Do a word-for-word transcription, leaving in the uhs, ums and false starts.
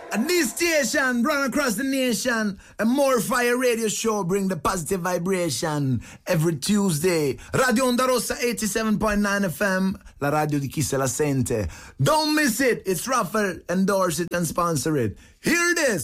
And this station run across the nation. A More Fire radio show bring the positive vibration every Tuesday. Radio Onda Rossa eighty-seven point nine F M, la radio di chi se la sente. Don't miss it. It's Raffle. Endorse it and sponsor it. Here it is.